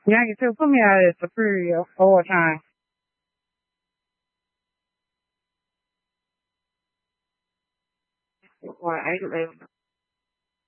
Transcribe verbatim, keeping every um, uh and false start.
Yankee too, put me out as superior all the time. Well, I don't know.